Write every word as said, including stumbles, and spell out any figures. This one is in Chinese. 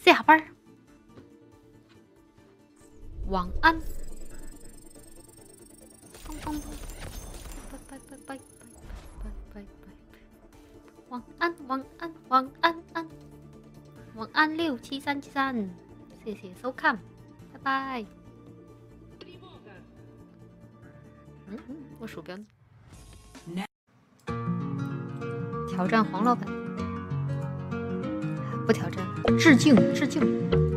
下班。晚安。砰砰砰！拜拜拜拜拜拜拜拜！晚安晚安晚安安，晚安六七三七三，谢谢收看，拜拜。嗯嗯，我鼠标呢？挑战黄老板？不挑战，致敬致敬。